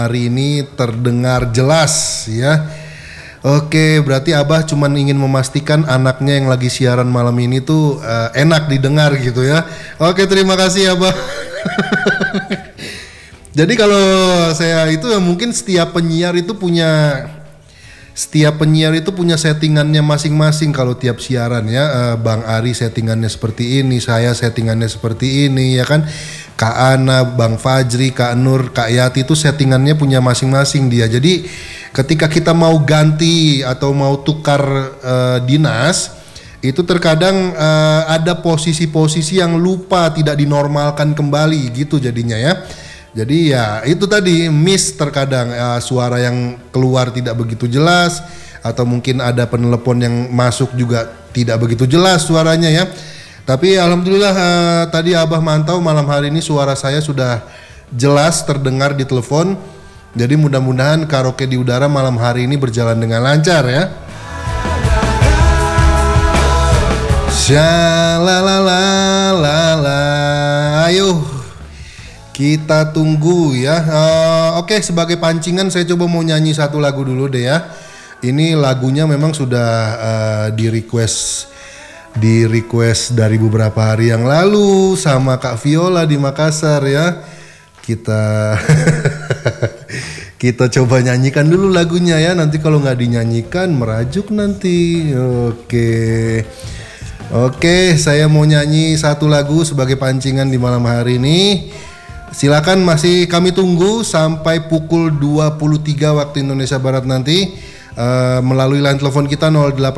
Hari ini terdengar jelas ya. Oke, berarti Abah cuman ingin memastikan anaknya yang lagi siaran malam ini tuh enak didengar gitu ya. Oke, terima kasih Abah. Jadi kalau saya itu mungkin setiap penyiar itu punya settingannya masing-masing kalau tiap siaran ya. Bang Ari settingannya seperti ini, saya settingannya seperti ini ya kan. Kak Ana, Bang Fajri, Kak Nur, Kak Yati itu settingannya punya masing-masing dia. Jadi ketika kita mau ganti atau mau tukar dinas, itu terkadang ada posisi-posisi yang lupa tidak dinormalkan kembali gitu jadinya ya. Jadi ya itu tadi miss terkadang suara yang keluar tidak begitu jelas, atau mungkin ada penelepon yang masuk juga tidak begitu jelas suaranya ya. Tapi alhamdulillah tadi Abah mantau malam hari ini suara saya sudah jelas terdengar di telepon. Jadi mudah-mudahan karaoke di udara malam hari ini berjalan dengan lancar ya. Shalalalalala. Ayo kita tunggu ya. Oke, sebagai pancingan saya coba mau nyanyi satu lagu dulu deh ya. Ini lagunya memang sudah di request dari beberapa hari yang lalu sama Kak Viola di Makassar ya. Kita coba nyanyikan dulu lagunya ya. Nanti kalau nggak dinyanyikan merajuk nanti. Oke, saya mau nyanyi satu lagu sebagai pancingan di malam hari ini. Silakan, masih kami tunggu sampai pukul 23 waktu Indonesia Barat nanti. Melalui line telepon kita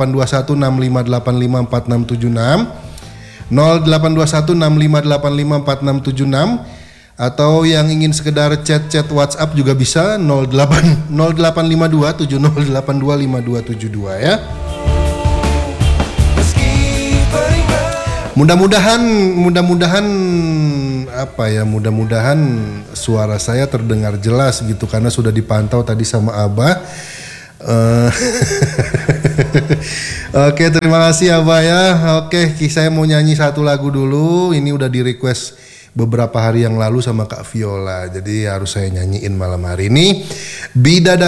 082165854676, 082165854676, atau yang ingin sekedar chat WhatsApp juga bisa 085270825272 ya. Mudah-mudahan suara saya terdengar jelas gitu, karena sudah dipantau tadi sama Abah. Oke, terima kasih Abah ya. Oke, saya mau nyanyi satu lagu dulu. Ini udah di request beberapa hari yang lalu sama Kak Viola, jadi harus saya nyanyiin malam hari ini. Bidadari